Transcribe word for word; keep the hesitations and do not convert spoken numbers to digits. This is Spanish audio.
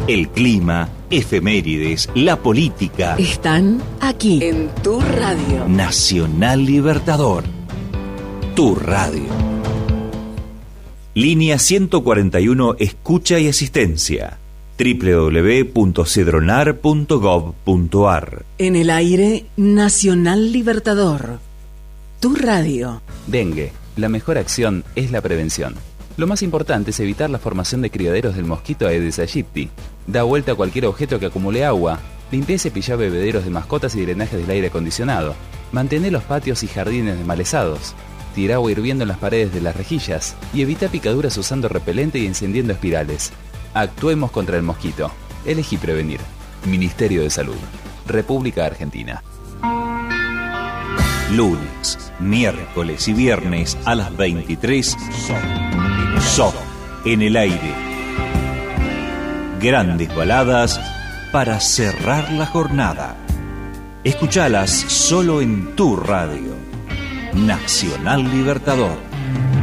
El clima, efemérides, la política. Están aquí en tu radio. Nacional Libertador. Tu radio. Línea ciento cuarenta y uno, escucha y asistencia. doble u doble u doble u punto cedronar punto gov punto ar. En el aire, Nacional Libertador. Tu radio. Dengue. La mejor acción es la prevención. Lo más importante es evitar la formación de criaderos del mosquito Aedes aegypti. Da vuelta a cualquier objeto que acumule agua. Limpia y cepilla bebederos de mascotas y drenajes del aire acondicionado. Mantén los patios y jardines desmalezados. Tira agua hirviendo en las paredes de las rejillas. Y evita picaduras usando repelente y encendiendo espirales. Actuemos contra el mosquito. Elegí prevenir. Ministerio de Salud. República Argentina. Lunes, miércoles y viernes a las veintitrés. Son en el aire. Grandes baladas para cerrar la jornada. Escuchalas solo en tu radio. Nacional Libertador.